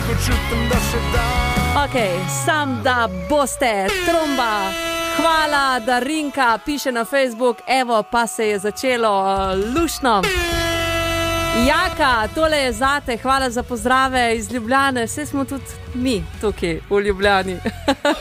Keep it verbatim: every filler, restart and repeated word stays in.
počutim, da še da. Ok, sam da boste, tromba. Hvala, da Rinka piše na Facebook, evo pa se je začelo uh, lušno. Jaka, tole je zate, hvala za pozdrave iz Ljubljane, vse smo tudi mi tukaj v Ljubljani.